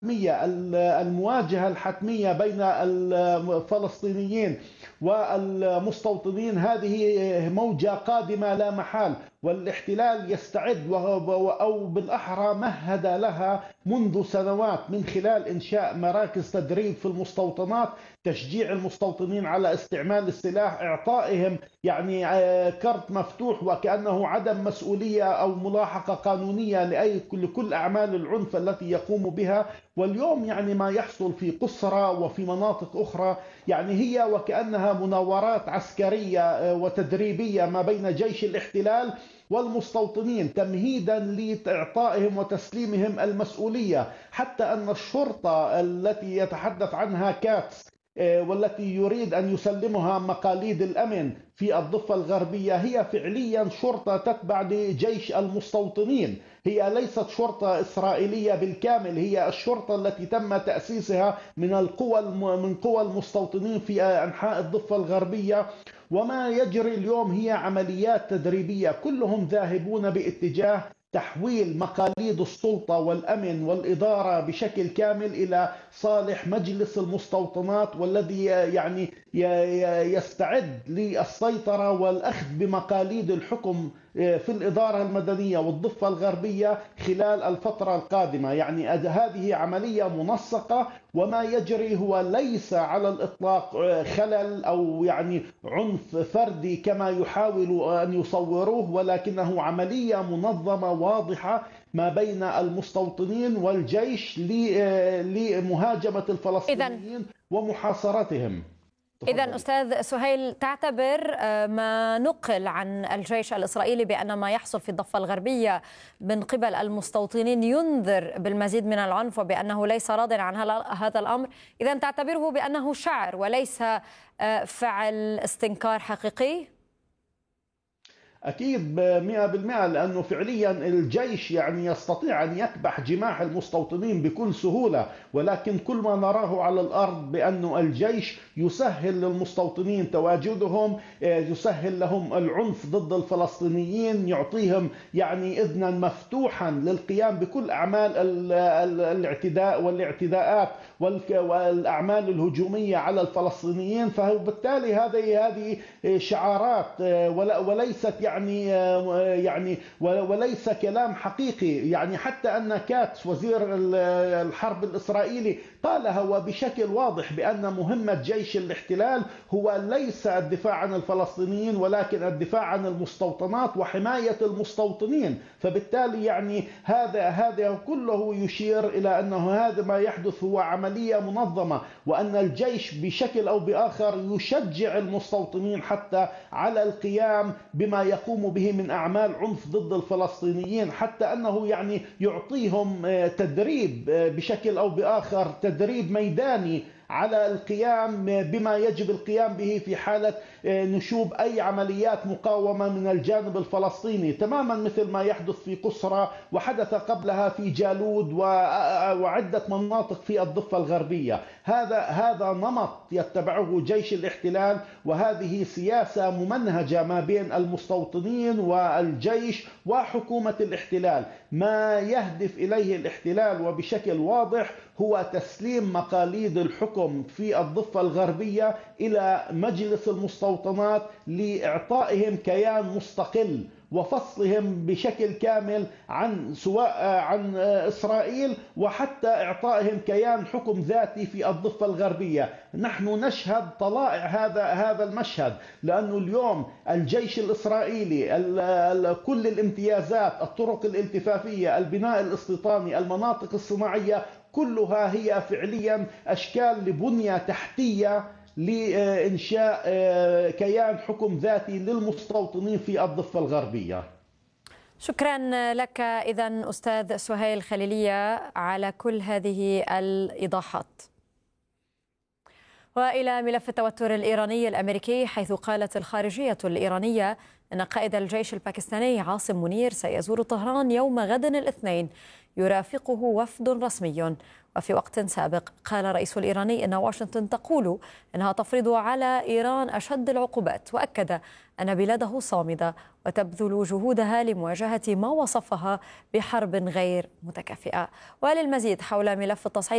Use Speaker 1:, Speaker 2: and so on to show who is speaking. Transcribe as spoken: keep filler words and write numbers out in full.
Speaker 1: المواجهة الحتمية بين الفلسطينيين والمستوطنين هذه موجة قادمة لا محال، والاحتلال يستعد أو بالأحرى مهد لها منذ سنوات من خلال إنشاء مراكز تدريب في المستوطنات، تشجيع المستوطنين على استعمال السلاح، إعطائهم يعني كرت مفتوح وكأنه عدم مسؤولية أو ملاحقة قانونية لأي لكل أعمال العنف التي يقوم بها. واليوم يعني ما يحصل في قسرة وفي مناطق أخرى يعني هي وكأنها مناورات عسكرية وتدريبية ما بين جيش الاحتلال والمستوطنين تمهيدا لإعطائهم وتسليمهم المسؤولية، حتى أن الشرطة التي يتحدث عنها كاتس والتي يريد أن يسلمها مقاليد الأمن في الضفة الغربية هي فعليا شرطة تتبع لجيش المستوطنين، هي ليست شرطة إسرائيلية بالكامل، هي الشرطة التي تم تأسيسها من القوى من قوى المستوطنين في أنحاء الضفة الغربية. وما يجري اليوم هي عمليات تدريبية، كلهم ذاهبون باتجاه تحويل مقاليد السلطة والأمن والإدارة بشكل كامل إلى صالح مجلس المستوطنات، والذي يعني يستعد للسيطرة والأخذ بمقاليد الحكم في الإدارة المدنية والضفة الغربية خلال الفترة القادمة. يعني هذه عملية منسقة، وما يجري هو ليس على الإطلاق خلل أو يعني عنف فردي كما يحاول أن يصوروه، ولكنه عملية منظمة واضحة ما بين المستوطنين والجيش لمهاجمة الفلسطينيين ومحاصرتهم.
Speaker 2: إذن أستاذ سهيل، تعتبر ما نقل عن الجيش الإسرائيلي بأن ما يحصل في الضفة الغربية من قبل المستوطنين ينذر بالمزيد من العنف وبأنه ليس راض عن هذا الأمر، إذن تعتبره بأنه شعر وليس فعل استنكار حقيقي؟
Speaker 1: أكيد مئة بالمئة، لأنه فعليا الجيش يعني يستطيع أن يكبح جماح المستوطنين بكل سهولة، ولكن كل ما نراه على الأرض بأنه الجيش يسهل للمستوطنين تواجدهم، يسهل لهم العنف ضد الفلسطينيين، يعطيهم يعني إذنا مفتوحا للقيام بكل أعمال الاعتداء والاعتداءات والأعمال الهجومية على الفلسطينيين. فبالتالي هذه هذه شعارات وليست يعني يعني وليس كلام حقيقي. يعني حتى أن كاتس وزير الحرب الإسرائيلي قالها وبشكل واضح بأن مهمة جيش الاحتلال هو ليس الدفاع عن الفلسطينيين ولكن الدفاع عن المستوطنات وحماية المستوطنين. فبالتالي يعني هذا هذا كله يشير إلى أنه هذا ما يحدث هو عملية منظمة، وأن الجيش بشكل أو بآخر يشجع المستوطنين حتى على القيام بما يقوم به من أعمال عنف ضد الفلسطينيين، حتى أنه يعني يعطيهم تدريب بشكل أو بآخر، تدريب ميداني على القيام بما يجب القيام به في حالة نشوب أي عمليات مقاومة من الجانب الفلسطيني، تماما مثل ما يحدث في قسرة وحدث قبلها في جالود وعدة مناطق في الضفة الغربية. هذا هذا نمط يتبعه جيش الاحتلال، وهذه سياسة ممنهجة ما بين المستوطنين والجيش وحكومة الاحتلال. ما يهدف إليه الاحتلال وبشكل واضح هو تسليم مقاليد الحكم في الضفة الغربية إلى مجلس المستوطنات لإعطائهم كيان مستقل وفصلهم بشكل كامل عن سواء عن إسرائيل، وحتى إعطائهم كيان حكم ذاتي في الضفة الغربية. نحن نشهد طلائع هذا هذا المشهد، لأنه اليوم الجيش الإسرائيلي كل الامتيازات، الطرق الالتفافية، البناء الاستيطاني، المناطق الصناعية، كلها هي فعليا أشكال لبنية تحتية لإنشاء كيان حكم ذاتي للمستوطنين في الضفة الغربية.
Speaker 2: شكرا لك إذن أستاذ سهيل خليلية على كل هذه الإيضاحات. وإلى ملف التوتر الإيراني الأمريكي، حيث قالت الخارجية الإيرانية أن قائد الجيش الباكستاني عاصم منير سيزور طهران يوم غد الاثنين يرافقه وفد رسمي. وفي وقت سابق قال الرئيس الإيراني أن واشنطن تقول أنها تفرض على إيران أشد العقوبات، وأكد أن بلاده صامدة وتبذل جهودها لمواجهة ما وصفها بحرب غير متكافئة. وللمزيد حول ملف التصعيد